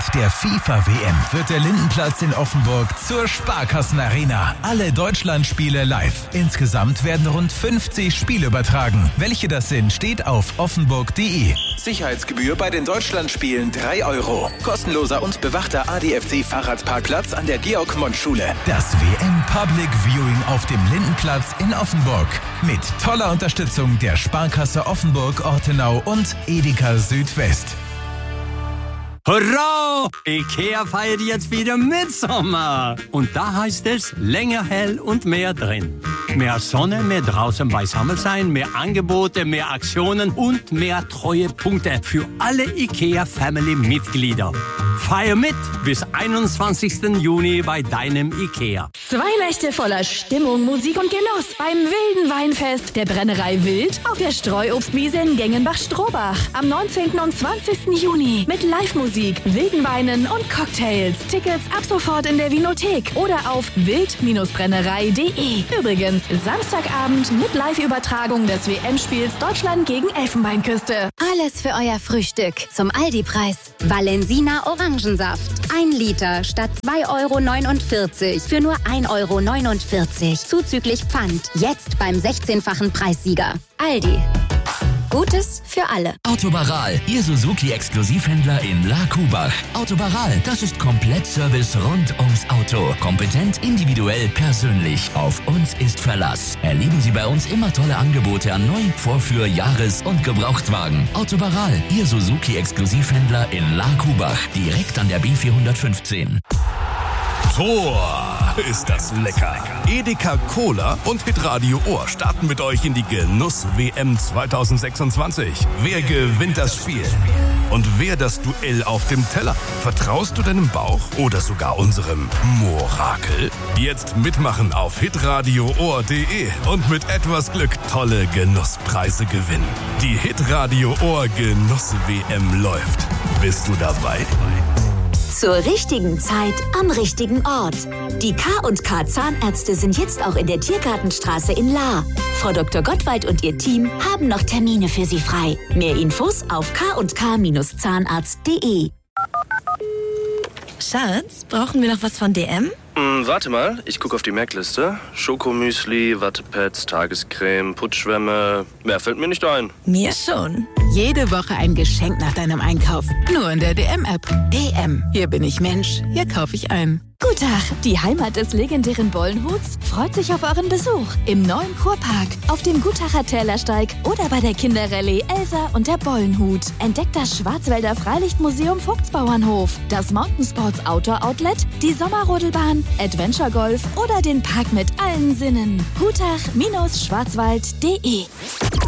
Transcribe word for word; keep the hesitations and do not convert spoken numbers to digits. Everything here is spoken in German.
Während der FIFA-W M wird der Lindenplatz in Offenburg zur Sparkassenarena. Alle Deutschlandspiele live. Insgesamt werden rund fünfzig Spiele übertragen. Welche das sind, steht auf offenburg punkt de. Sicherheitsgebühr bei den Deutschlandspielen drei Euro. Kostenloser und bewachter A D F C-Fahrradparkplatz an der Georg-Mont-Schule. Das W M Public Viewing auf dem Lindenplatz in Offenburg. Mit toller Unterstützung der Sparkasse Offenburg-Ortenau und Edeka Südwest. Hurra! IKEA feiert jetzt wieder Mitsommer. Und da heißt es länger hell und mehr drin. Mehr Sonne, mehr draußen beisammen sein, mehr Angebote, mehr Aktionen und mehr Treuepunkte für alle IKEA-Family-Mitglieder. Feier mit bis einundzwanzigsten Juni bei deinem IKEA. Zwei Nächte voller Stimmung, Musik und Genuss beim wilden Weinfest der Brennerei Wild auf der Streuobstwiese in Gengenbach-Strohbach. Am neunzehnten und zwanzigsten Juni mit Live-Musik, wilden Weinen und Cocktails. Tickets ab sofort in der Winothek oder auf wild Bindestrich brennerei punkt de. Übrigens, Samstagabend mit Live-Übertragung des W M-Spiels Deutschland gegen Elfenbeinküste. Alles für euer Frühstück zum Aldi-Preis. Valensina Orangensaft. Ein Liter statt zwei Euro neunundvierzig für nur ein Euro neunundvierzig. Zuzüglich Pfand. Jetzt beim sechzehnfachen Preissieger. Aldi. Gutes für alle. Autobaral, Ihr Suzuki-Exklusivhändler in La Kubach. Autobaral, das ist Komplettservice rund ums Auto. Kompetent, individuell, persönlich. Auf uns ist Verlass. Erleben Sie bei uns immer tolle Angebote an Neu-, Vorführ-, Jahres- und Gebrauchtwagen. Autobaral, Ihr Suzuki-Exklusivhändler in La Kubach. Direkt an der B vierhundertfünfzehn. Tor, ist das lecker. Edeka Cola und Hitradio Ohr starten mit euch in die Genuss-W M zweitausendsechsundzwanzig. Wer gewinnt das Spiel? Und wer das Duell auf dem Teller? Vertraust du deinem Bauch oder sogar unserem Morakel? Jetzt mitmachen auf hitradio ohr punkt de und mit etwas Glück tolle Genusspreise gewinnen. Die Hitradio Ohr Genuss-W M läuft. Bist du dabei? Zur richtigen Zeit am richtigen Ort. Die K und K Zahnärzte sind jetzt auch in der Tiergartenstraße in Lahr. Frau Doktor Gottwald und ihr Team haben noch Termine für Sie frei. Mehr Infos auf k und k Bindestrich zahnarzt punkt de. Schatz, brauchen wir noch was von D M? Mm, warte mal, ich gucke auf die Merkliste. Schokomüsli, Wattepads, Tagescreme, Putzschwämme. Mehr fällt mir nicht ein. Mir schon. Jede Woche ein Geschenk nach deinem Einkauf. Nur in der D M-App. D M. Hier bin ich Mensch. Hier kaufe ich ein. Gutach, die Heimat des legendären Bollenhuts, freut sich auf euren Besuch im neuen Kurpark, auf dem Gutacher Tälersteig oder bei der Kinderrallye Elsa und der Bollenhut. Entdeckt das Schwarzwälder Freilichtmuseum Vogtsbauernhof, das Mountain Sports Outdoor Outlet, die Sommerrodelbahn, Adventure Golf oder den Park mit allen Sinnen. Gutach Bindestrich schwarzwald punkt de